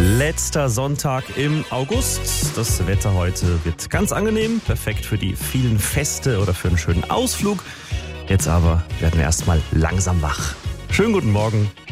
Letzter Sonntag im August. Das Wetter heute wird ganz angenehm, perfekt für die vielen Feste oder für einen schönen Ausflug. Jetzt aber werden wir erstmal langsam wach. Schönen guten Morgen.